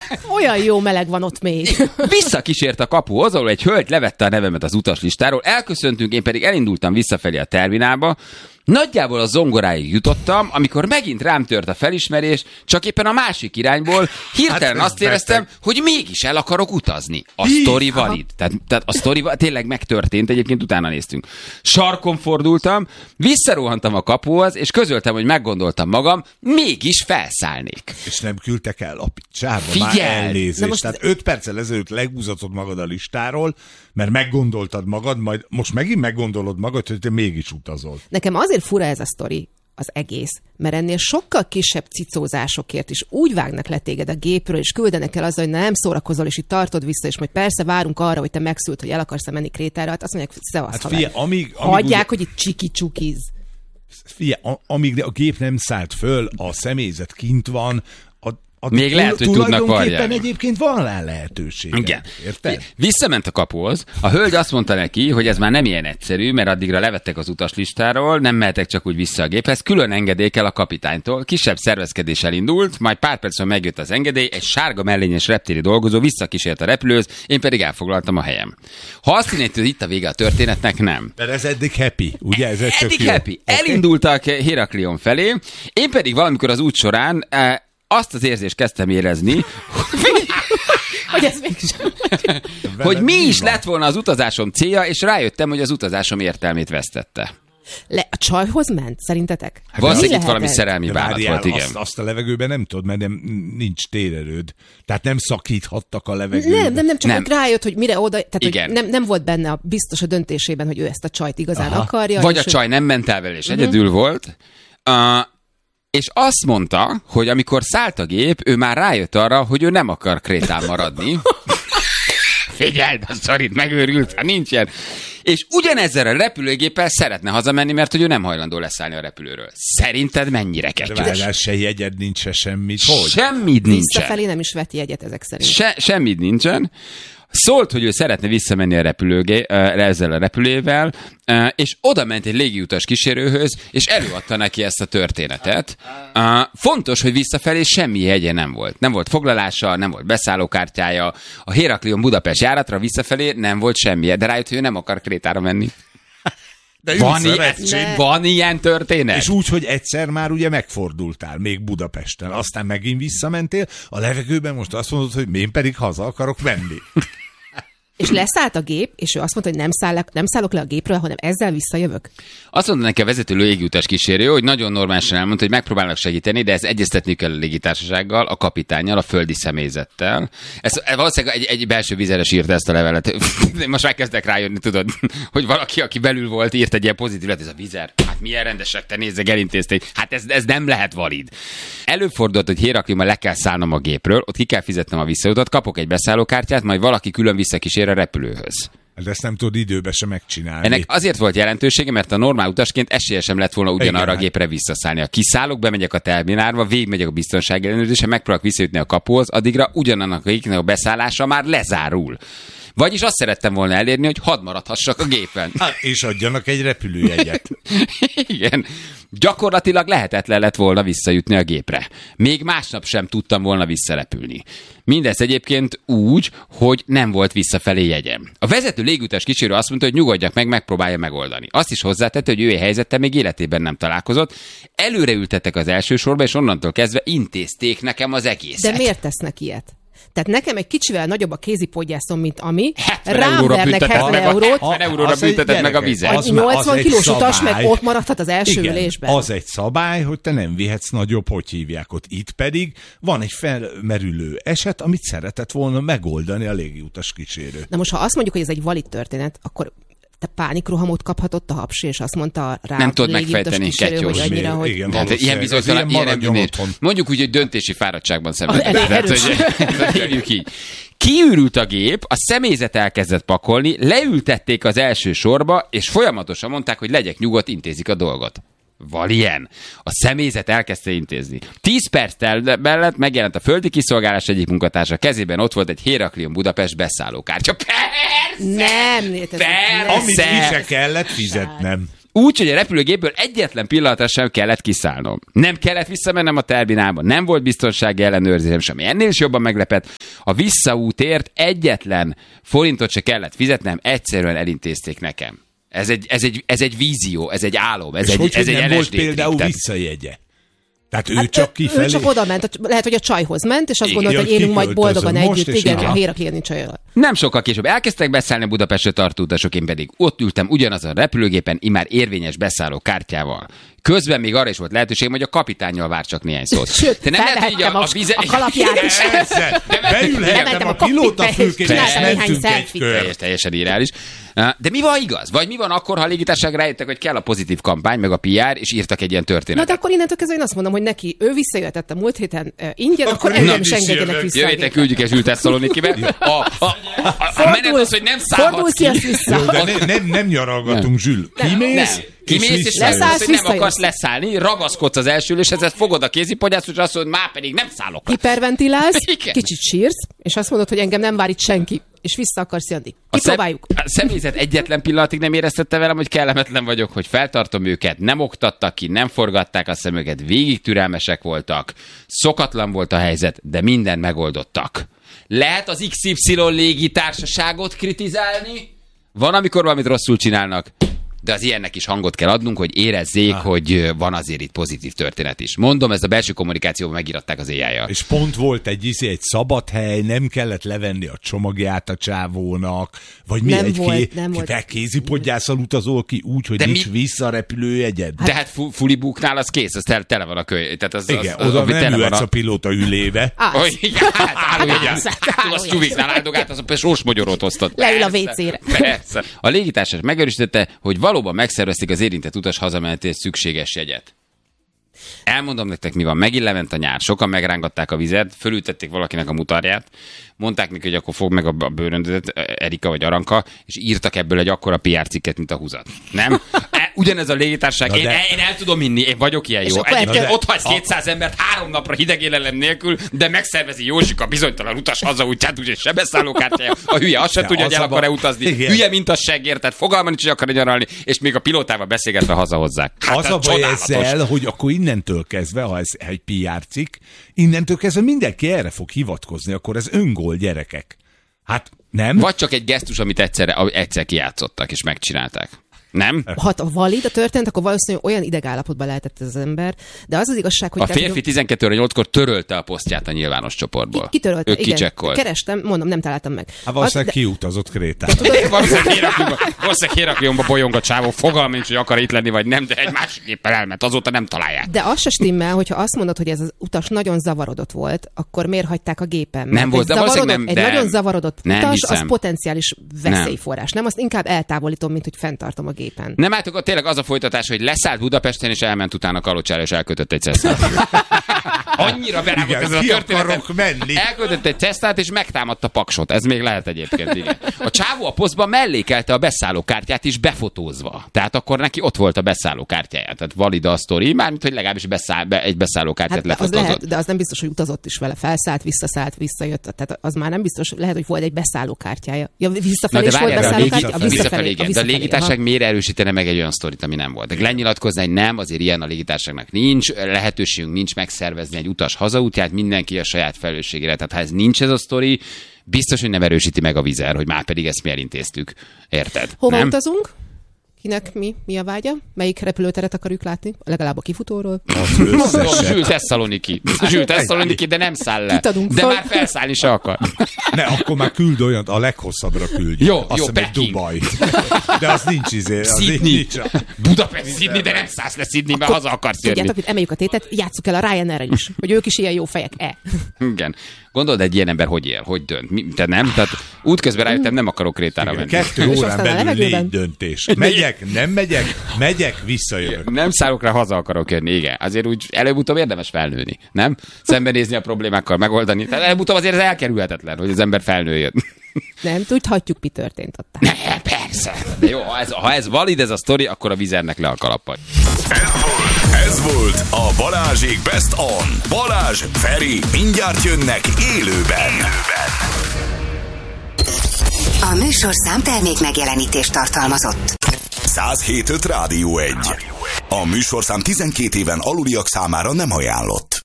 Olyan jó meleg van ott még. Visszakísért a kapuhoz, ahol egy hölgy levette a nevemet az utaslistáról, elköszöntünk, én pedig elindultam visszafelé a terminálba. Nagyjából a zongoráig jutottam, amikor megint rám tört a felismerés, csak éppen a másik irányból hirtelen azt éreztem, hogy mégis el akarok utazni. A sztori valid. Tehát a sztori tényleg megtörtént, egyébként utána néztünk. Sarkon fordultam, visszarohantam a kapuhoz, és közöltem, hogy meggondoltam magam, mégis felszállnék. És nem küldtek el a picsába, már elnézést. Most... Tehát 5 perccel ezelőtt leghúzatod magad a listáról, mert meggondoltad magad, majd most megint meggondolod magad, hogy te mégis utazol. Nekem azért fura ez a sztori, az egész, mert ennél sokkal kisebb cicózásokért is úgy vágnak le téged a gépről, és küldenek el azzal, hogy nem szórakozol, és itt tartod vissza, és majd persze várunk arra, hogy te megszült, hogy el akarsz menni Krétára, hát azt mondják, hogy szevasz, hagyják, hogy itt csiki-csukiz. Figyelj, amíg a gép nem szállt föl, a személyzet kint van, még lehet, hogy tudnak varjálni. Egyébként van rá lehetőség. Igen. Érted? Visszament a kapuhoz. A hölgy azt mondta neki, hogy ez már nem ilyen egyszerű, mert addigra levettek az utaslistáról, nem mehetek csak úgy vissza a géphez. Külön engedély kell a kapitánytól. Kisebb szervezkedés elindult, majd pár percben megjött az engedély, egy sárga mellényes reptéri dolgozó visszakísért a repülőhöz, én pedig elfoglaltam a helyem. Ha azt hinnéd, hogy itt a vége a történetnek, nem. Mert ez eddig happy, ugye? Ez eddig happy. Okay. Elindultak Heraklion felé, én pedig valamikor az út során azt az érzést kezdtem érezni, hogy ez mégsem. Hogy mi is lett volna az utazásom célja, és rájöttem, hogy az utazásom értelmét vesztette. A csajhoz ment, szerintetek? Valószínűleg itt valami szerelmi bánat volt, igen. Azt a levegőben nem tudod, mert nincs térerőd. Tehát nem szakíthattak a levegőben. Nem, csak hogy rájött, hogy mire oda... Tehát, hogy nem volt benne biztos a döntésében, hogy ő ezt a csajt igazán akarja. Vagy a csaj nem ment el vele, és egyedül volt. És azt mondta, hogy amikor szállt a gép, ő már rájött arra, hogy ő nem akar Krétán maradni. Figyeld, a szorít megőrült, ha nincs ilyen. És ugyanezzel a repülőgéppel szeretne hazamenni, mert hogy ő nem hajlandó leszállni a repülőről. Szerinted mennyire kettős? Se jegyed nincs, se semmit. Hogy? Semmit nincsen. Visszafelé nem is vett jegyet ezek szerint. Semmit nincsen. Szólt, hogy ő szeretne visszamenni a ezzel a repülővel, és oda ment egy légiutas kísérőhöz, és előadta neki ezt a történetet. Fontos, hogy visszafelé semmi jegye nem volt. Nem volt foglalása, nem volt beszállókártyája. A Heraklion Budapest járatra visszafelé nem volt semmi, de rájött, hogy ő nem akar Krétára menni. De van ilyen történet? És úgy, hogy egyszer már ugye megfordultál, még Budapesten, aztán megint visszamentél, a levegőben most azt mondod, hogy én pedig haza akarok menni. És leszállt a gép, és ő azt mondta, hogy nem szállok le a gépről, hanem ezzel visszajövök. Azt mondta neki a vezető légiutas kísérő, hogy nagyon normálisan elmondta, hogy megpróbálnak segíteni, de ez egyeztetni kell a légitársasággal, a kapitánnyal, a földi személyzettel. Ez valószínűleg egy belső vizeres írta ezt a levelet. Most már kezdek rájönni, tudod, hogy valaki, aki belül volt, írt egy ilyen pozitívat, ez a vizer. Hát milyen rendesek, te nézzek, elintézték. Hát ez nem lehet valid. Előfordult, hogy Heraklionban le kell szállnom a gépről, ott ki kell fizetnem a visszautat, kapok egy beszállókártyát, majd valaki külön visszakísér a repülőhöz. De ezt nem tudod időben sem megcsinálni. Ennek azért volt jelentősége, mert a normál utasként esélyesem lett volna ugyanarra a gépre visszaszállni. Ha kiszállok, bemegyek a terminálba, végigmegyek a biztonsági ellenőrzésre, megpróbálok visszajutni a kapuhoz, addigra ugyanannak a beszállása már lezárul. Vagyis azt szerettem volna elérni, hogy hadd maradhassak a gépen. És adjanak egy repülőjegyet. Igen. Gyakorlatilag lehetetlen lett volna visszajutni a gépre. Még másnap sem tudtam volna visszarepülni. Mindez egyébként úgy, hogy nem volt visszafelé jegyem. A vezető légutas kísérő azt mondta, hogy nyugodjak meg, megpróbálja megoldani. Azt is hozzátette, hogy ő helyzettel még életében nem találkozott. Előre ültettek az első sorba, és onnantól kezdve intézték nekem az egészet. De miért tesznek ilyet? Tehát nekem egy kicsivel nagyobb a kézipodgyászom, mint ami. 70 vernek 70 eurót. 70 euróra bünteted meg a vizet. 80 kilós utas meg ott maradhat az első ülésben. Az egy szabály, hogy te nem vihetsz nagyobb, hogy hívják ott. Itt pedig van egy felmerülő eset, amit szeretett volna megoldani a légiutas kísérő. Na most, ha azt mondjuk, hogy ez egy valid történet, akkor te pánikrohamot kaphatott a hapsi, és azt mondta rá, nem tudod megfejteni, kettős. Hogy annyira, hogy... Igen, tehát ilyen bizonytalan, ilyen mondjuk úgy, hogy döntési fáradtságban szenvedett. Kiürült a gép, a személyzet elkezdett pakolni, leültették az első sorba, és folyamatosan mondták, hogy legyek nyugodt, intézik a dolgot. Val ilyen. A személyzet elkezdte intézni. 10 perc mellett megjelent a földi kiszolgálás egyik munkatársa, kezében ott volt egy Heraklion Budapest beszállókártya. Persze! Nem, amit ki se kellett fizetnem. Úgy, hogy a repülőgépből egyetlen pillanatra sem kellett kiszállnom. Nem kellett visszamennem a terminálba, nem volt biztonsági ellenőrzésem, semmi. Ennél is jobban meglepett. A visszaútért egyetlen forintot se kellett fizetnem, egyszerűen elintézték nekem. Ez egy vízió, ez egy álom, ez egy nem LSD volt például trip. visszajegye? Tehát ő csak kifelé? Ő csak oda ment, lehet, hogy a csajhoz ment, és azt gondolta, hogy élünk majd boldogan együtt. Igen, a Héraklion nincs olyan. Nem sokkal később elkezdtek beszállni Budapestre tartó utasok, én pedig ott ültem ugyanazon a repülőgépen, immár érvényes beszálló kártyával. Közben még arra is volt lehetőség, hogy a kapitánnyal vár csak néhány szót. Sőt, te nem lehet, hogy a kalapját is. Beülhettem a pilótafülkén, és mentünk egy kör. Teljesen irreális. De mi van igaz? Vagy mi van akkor, ha a légitársaság rájöttek, hogy kell a pozitív kampány, meg a PR, és írtak egy ilyen történetet? Na, de akkor innentől kezdve én azt mondom, hogy neki ő visszajöhetett a múlt héten ingyen, akkor engem is engedjenek vissza. Jövő héten küldjük és Ültesszalonikibe. A menet az, hogy nem szállhatsz ki. Vissza. Nem nyaralgatunk, Zsül. Kimész, és leszállsz, hogy nem akarsz leszállni, ragaszkodsz az első üléshez, ezt fogod a kéziponyást, és azt mondod, már pedig nem szállok le. Hiperventilálsz, kicsit sírsz, és azt mondod, hogy engem nem vár itt senki, és vissza akarsz jönni. Kipróbáljuk. A személyzet egyetlen pillanatig nem éreztette velem, hogy kellemetlen vagyok, hogy feltartom őket, nem oktattak ki, nem forgatták a szemüket, végig türelmesek voltak, szokatlan volt a helyzet, de mindent megoldottak. Lehet az XY légitársaságot kritizálni? Van, amikor valamit rosszul csinálnak, de az ilyennek is hangot kell adnunk, hogy érezzék, hogy van azért itt pozitív történet is. Mondom, ezt a belső kommunikációban megíratták az AI-jal. És pont volt egy szabad hely, nem kellett levenni a csomagját a csávónak, vagy mi kézipodgyásszal utazol ki úgy, hogy nincs vissza a repülőjegyed. De hát fulibuknál az kész, az tele van a kölyv. Igen, oda nem ülhetsz a pilóta ülébe. Az csúviknál áldogált, az a sorsmogyorót hoztad. Leül a WC-re. Persze. A légitársaság megerősítette, hogy valóban megszervezték az érintett utas hazamenetéhez szükséges jegyet. Elmondom nektek, mi van. Megint lement a nyár. Sokan megrángatták a vizet, fölültették valakinek a mutarját, mondták neki, hogy akkor fogd meg a bőröndödet, Erika vagy Aranka, és írtak ebből egy akkora PR cikket, mint a húzat. Nem? Ugyanez a légitársaság. Én el tudom inni, én vagyok ilyen jó. Egyébként ott hagysz 200 embert 3 napra hideg élelem nélkül, de megszervezi Józsika bizonytalan utas hazaútját, úgyhogy se beszállókártyája. A hülye azt se tudja, hogy el akar-e utazni. Igen. Hülye, mint a seggér, tehát fogalma nincs, hogy akar nyaralni, és még a pilótával beszélgetve hazahozzák. Hát az a baj ezzel, hogy akkor innentől kezdve, ha ez egy PR cikk, innentől kezdve mindenki erre fog hivatkozni, akkor ez öngól, gyerekek. Hát nem? Vagy csak egy gesztus, amit egyszer kijátszottak és megcsinálták. Nem? Ha valid a történet, akkor valószínűleg olyan idegállapotban lehetett ez az ember, de az az igazság, hogy... A férfi 12:08-kor törölte a posztját a nyilvános csoportból. Kitörölte, igen. Kicsekkolt. Kerestem, mondom, nem találtam meg. Hát valószínűleg kiutazott Krétára. Valószínűleg Héraklionba bolyong a csávó, fogalma nincs, hogy akar itt lenni, vagy nem, de egy másik éppen elment, azóta nem találják. De az se stimmel, hogyha azt mondod, hogy ez az utas nagyon zavarodott volt, akkor miért hagyták a gépen? Nem volt, egy nagyon zavarodott utas, az potenciális veszélyforrás. Nem, azt inkább eltávolítom, mint hogy fenntartom a gépen. Nem álltok, tényleg az a folytatás, hogy leszállt Budapesten, és elment utána Kalocsára, és elkötött egy Cessnát. Annyira berágott ez a történet. Elkötött egy Cessnát, és megtámadta Paksot. Ez még lehet egyébként, igen. A csávó a posztban mellékelte a beszállókártyát is befotózva. Tehát akkor neki ott volt a beszállókártyája. Tehát valid a sztori, mármint, hogy legalábbis egy beszállókártyát lefotózott. De az nem biztos, hogy utazott is vele. Felszállt, visszajött. Tehát az már nem biztos, lehet, hogy volt egy beszállókártyája. Ja, visszafelé is volt beszállókártya? Visszafelé, igen. De a légitársaság miért erősítene meg egy olyan sztorit, ami nem volt? De lenyilatkozni, hogy nem, azért ilyen a légitársaságnak nincs, lehetőségünk nincs megszervezni egy utas hazaútját, mindenki a saját felelősségére. Tehát ha ez nincs ez a sztori, biztos, hogy nem erősíti meg a Vizer, hogy már pedig ezt mi elintéztük. Érted? Hova nem? utazunk? Kinek mi a vágya? Melyik repülőteret akarjuk látni? Legalább a kifutóról? Zsül Tesszaloniki, de nem száll le. De már felszállni se akar. Ne, akkor már küld olyat, a leghosszabbra küldj. Jó, Dubaj. De az nincs Sydney. Budapest, Sydney, de nem szállsz le Sydney, mert haza akarsz jönni. Tudjátok, emeljük a tétet, játsszuk el a Ryanair-re is, hogy ők is ilyen jó fejek. Igen. Gondold, egy ilyen ember hogy él, hogy dönt? Te nem? Tehát útközben rájöttem, nem akarok Krétára menni. 2 órán belül 4 döntés. Nem megyek, visszajövök. Nem szállok rá, haza akarok jönni, igen. Azért úgy előbb-utóbb érdemes felnőni, nem? Szembenézni a problémákkal, megoldani. Tehát előbb-utóbb azért ez elkerülhetetlen, hogy az ember felnőjön. Nem tudhatjuk, mi történt ott. Ne, persze. De jó, ha ez valid ez a sztori, akkor a Vizernek le a kalappal. Ez volt a Balázsék Best On. Balázs, Feri, mindjárt jönnek élőben. A műsorszám termék megjelenítést tartalmazott. 107.5 Rádió 1. A műsorszám 12 éven aluliak számára nem ajánlott.